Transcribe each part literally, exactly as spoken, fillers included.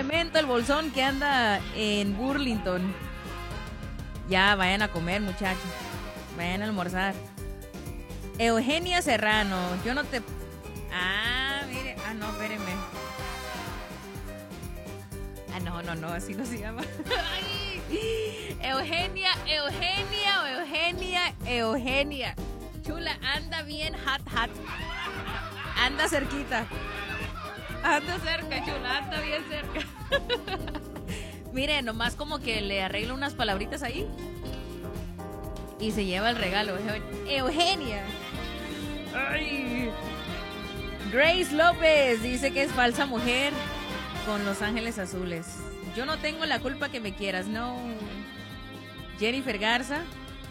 Clemento, el bolsón que anda en Burlington. Ya, vayan a comer, muchachos. Vayan a almorzar. Eugenia Serrano, yo no te... Ah, mire, ah, no, espérenme. Ah, no, no, no, así no se llama. Ay. Eugenia, Eugenia, o Eugenia, Eugenia. Chula, anda bien hot, hot. Anda cerquita. Anda cerca, chula, anda bien cerca. Mire, nomás como que le arreglo unas palabritas ahí. Y se lleva el regalo. Eugenia. Ay. Grace López dice que es falsa mujer con Los Ángeles Azules. Yo no tengo la culpa que me quieras, no. Jennifer Garza.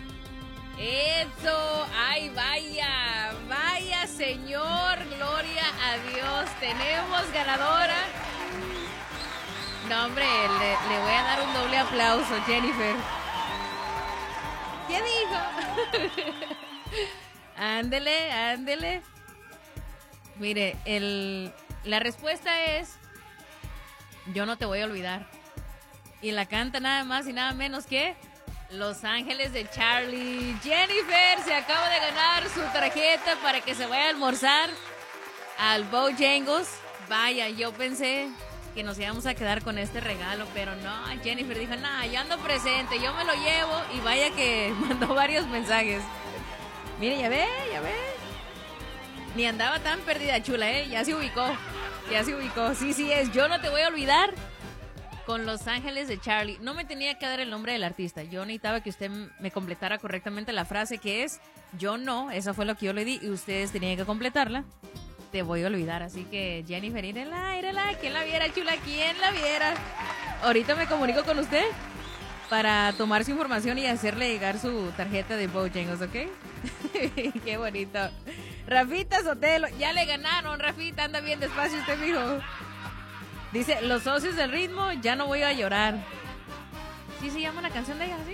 Eso, ay, vaya, vaya, señor, gloria a Dios. Tenemos ganadora. No, hombre, le, le voy a dar un doble aplauso, Jennifer. ¿Qué dijo? Ándele, ándele. Mire, el, la respuesta es: yo no te voy a olvidar. Y la canta nada más y nada menos que Los Ángeles de Charlie. Jennifer se acaba de ganar su tarjeta para que se vaya a almorzar al Bojangles. Vaya, yo pensé que nos íbamos a quedar con este regalo, pero no, Jennifer dijo, no, yo ando presente, yo me lo llevo, y vaya que mandó varios mensajes. Mire, ya ve, ya ve. Ni andaba tan perdida, chula, ¿eh? Ya se ubicó, ya se ubicó. Sí, sí es, yo no te voy a olvidar con Los Ángeles de Charlie. No me tenía que dar el nombre del artista, yo necesitaba que usted me completara correctamente la frase, que es, yo no, esa fue lo que yo le di, y ustedes tenían que completarla. Te voy a olvidar, así que Jennifer, írela, írela, ¿quién la viera, chula? ¿Quién la viera? Ahorita me comunico con usted para tomar su información y hacerle llegar su tarjeta de Bojangles, ¿ok? Qué bonito. Rafita Sotelo, ya le ganaron, Rafita, anda bien despacio usted, mijo. Dice, los socios del ritmo, ya no voy a llorar. ¿Sí se llama la canción de ella, sí?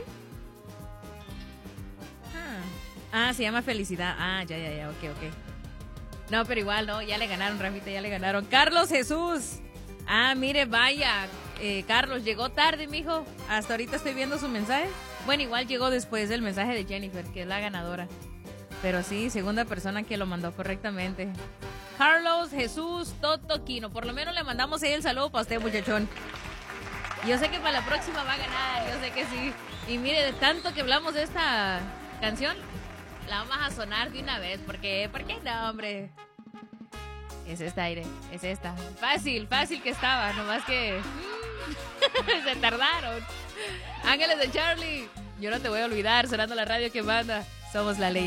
Ah, ah se llama Felicidad. Ah, ya, ya, ya, ok, ok. No, pero igual, no, ya le ganaron, Rafita, ya le ganaron. Carlos Jesús. Ah, mire, vaya, eh, Carlos, llegó tarde, mijo. Hasta ahorita estoy viendo su mensaje. Bueno, igual llegó después del mensaje de Jennifer, que es la ganadora. Pero sí, segunda persona que lo mandó correctamente. Carlos Jesús Totoquino. Por lo menos le mandamos ahí el saludo para usted, muchachón. Yo sé que para la próxima va a ganar, yo sé que sí. Y mire, de tanto que hablamos de esta canción, la vamos a sonar de una vez, porque, ¿por qué no, hombre? Es esta, aire, es esta. Fácil, fácil que estaba, nomás que se tardaron. Ángeles de Charlie, yo no te voy a olvidar, sonando la radio que manda. Somos la ley.